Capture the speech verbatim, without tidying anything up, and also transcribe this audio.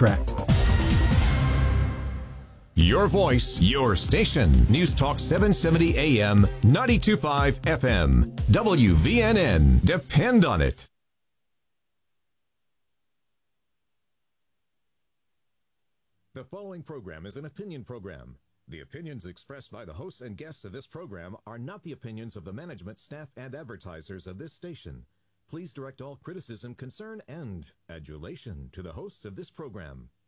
track. Your voice, your station. News Talk seven seventy A M, ninety-two point five F M. W V N N. Depend on it. The following program is an opinion program. The opinions expressed by the hosts and guests of this program are not the opinions of the management, staff, and advertisers of this station. Please direct all criticism, concern, and adulation to the hosts of this program.